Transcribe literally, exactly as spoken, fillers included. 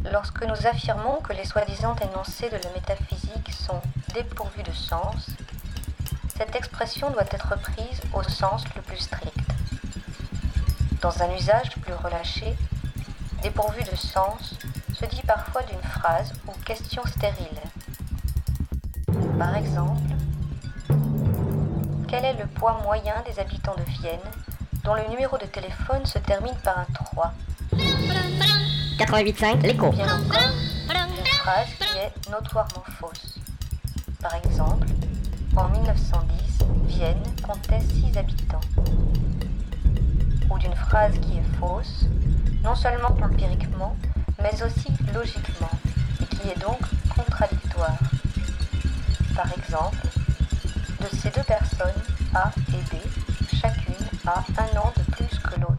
Lorsque nous affirmons que les soi-disant énoncés de la métaphysique sont dépourvus de sens, cette expression doit être prise au sens le plus strict. Dans un usage plus relâché, dépourvu de sens se dit parfois d'une phrase ou question stérile. Par exemple, quel est le poids moyen des habitants de Vienne dont le numéro de téléphone se termine par un trois? quatre-vingt-huit virgule cinq, l'écho. Bien encore, une phrase qui est notoirement fausse. Par exemple, en mille neuf cent dix, Vienne comptait six habitants. Ou d'une phrase qui est fausse, non seulement empiriquement, mais aussi logiquement, et qui est donc contradictoire. Par exemple, de ces deux personnes, A et B, chacune a un an de plus que l'autre.